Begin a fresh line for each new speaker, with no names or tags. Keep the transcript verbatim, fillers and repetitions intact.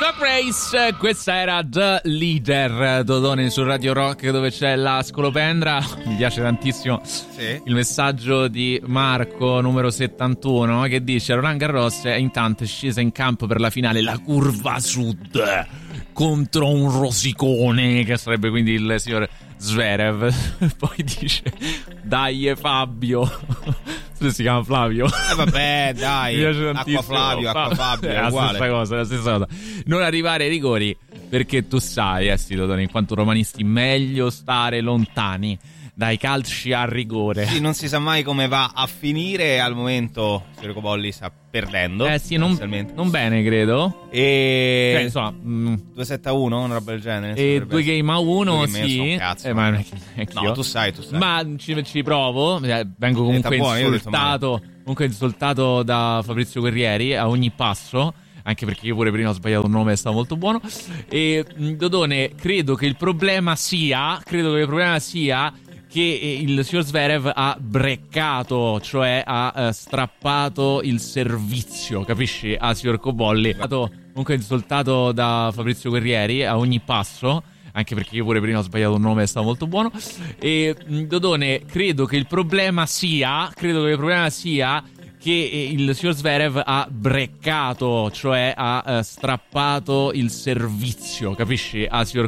The Praise, questa era The Leader, Dodone su Radio Rock, dove c'è la scolopendra. Mi piace tantissimo sì. Il messaggio di Marco, numero settantuno, che dice: Roland Garros è intanto è scesa in campo per la finale la curva sud contro un rosicone, che sarebbe quindi il signor Zverev. Poi dice: dai Fabio. Si chiama Flavio.
Eh vabbè, dai.
Mi piace tantissimo.
Acqua Flavio, Acqua Fabio, è
la
uguale.
stessa cosa, la stessa cosa. Non arrivare ai rigori, perché tu sai, eh sì, Dodone, in quanto romanisti, meglio stare lontani dai calci a rigore.
Sì, non si sa mai come va a finire. Al momento Sergio Bolli sta perdendo.
Eh sì, non, non bene, credo.
E
cioè, insomma,
due sette a uno, una roba del genere.
E due game a uno, sì.
Cazzo,
eh, ma non è che, è che
no,
io.
tu sai, tu sai.
Ma ci, ci provo. Vengo comunque
buono,
insultato. Comunque insultato da Fabrizio Guerrieri a ogni passo. Anche perché io pure prima ho sbagliato un nome e stava molto buono. E Dodone, credo che il problema sia Credo che il problema sia che il signor Zverev ha breccato, cioè ha uh, strappato il servizio, capisci, a signor Cobolli. Comunque insultato da Fabrizio Guerrieri a ogni passo, anche perché io pure prima ho sbagliato un nome e stava molto buono. E Dodone, credo che il problema sia Credo che il problema sia che il signor Zverev ha breccato, cioè ha uh, strappato il servizio, capisci, a signor